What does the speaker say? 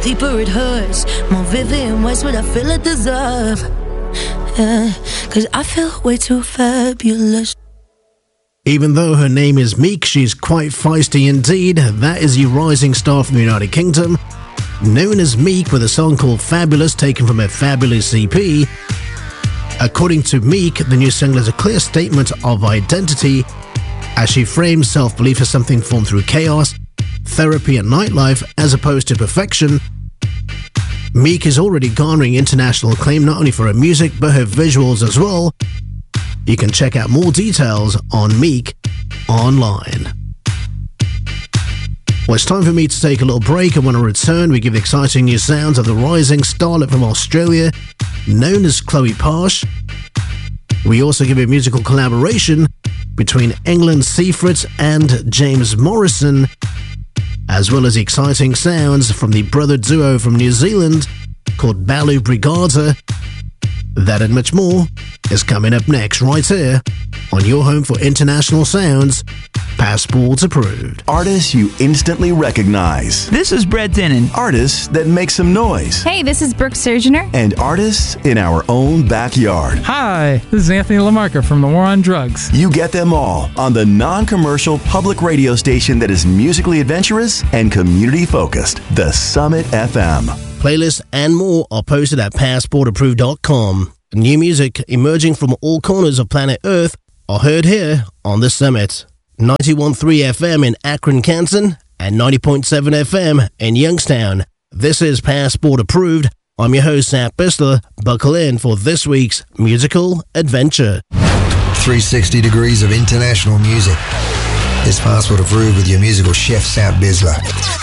deeper it hurts. More vivid in ways what I feel I deserve. Yeah, 'cause I feel way too fabulous. Even though her name is Meek, she's quite feisty indeed. That is a rising star from the United Kingdom, known as Meek, with a song called Fabulous, taken from her Fabulous EP. According to Meek, the new single is a clear statement of identity, as she frames self-belief as something formed through chaos, therapy and nightlife, as opposed to perfection. Meek is already garnering international acclaim not only for her music, but her visuals as well. You can check out more details on Meek online. Well, it's time for me to take a little break, and when I return, we give the exciting new sounds of the rising starlet from Australia, known as Chloe Parsh. We also give a musical collaboration between England Seafrits and James Morrison, as well as the exciting sounds from the brother duo from New Zealand called Balu Brigada. That and much more is coming up next right here on your home for international sounds, Passport Approved. Artists you instantly recognize. This is Brett Dennen. Artists that make some noise. Hey, this is Brooke Surgener. And artists in our own backyard. Hi, this is Anthony LaMarca from The War on Drugs. You get them all on the non-commercial public radio station that is musically adventurous and community-focused, The Summit FM. Playlists and more are posted at passportapproved.com. New music emerging from all corners of planet Earth are heard here on The Summit. 91.3 FM in Akron, Canton, and 90.7 FM in Youngstown. This is Passport Approved. I'm your host, Zach Bistler. Buckle in for this week's musical adventure. 360 degrees of international music. It's Passport Approved with your musical chef, Zach Bistler.